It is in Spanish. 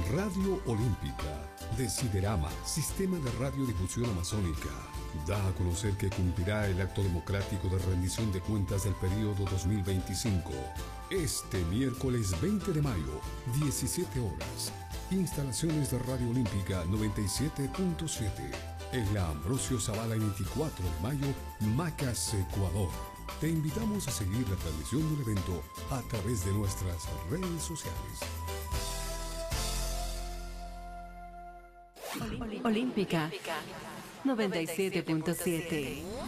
Radio Olímpica, Desiderama, Sistema de Radiodifusión Amazónica, da a conocer que cumplirá el acto democrático de rendición de cuentas del periodo 2025. Este miércoles 20 de mayo, 17 horas. Instalaciones de Radio Olímpica 97.7. En la Ambrosio Zavala 24 de mayo, Macas, Ecuador. Te invitamos a seguir la transmisión del evento a través de nuestras redes sociales. Olímpica 97.7.